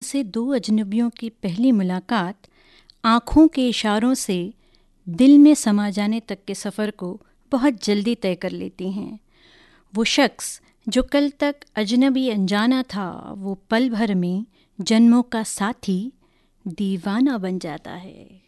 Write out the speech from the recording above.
से दो अजनबियों की पहली मुलाकात आँखों के इशारों से दिल में समा जाने तक के सफ़र को बहुत जल्दी तय कर लेती हैं। वो शख्स जो कल तक अजनबी अनजाना था, वो पल भर में जन्मों का साथी दीवाना बन जाता है।